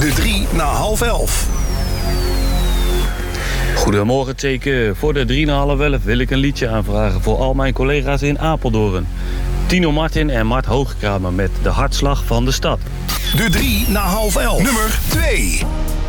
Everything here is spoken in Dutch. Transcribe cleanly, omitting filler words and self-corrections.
De 3 na half 11. Goedemorgen, Teke. Voor de 3 na half 11 wil ik een liedje aanvragen voor al mijn collega's in Apeldoorn. Tino Martin en Mart Hoogkramer met De Hartslag van de Stad. De 3 na half 11. Nummer 2.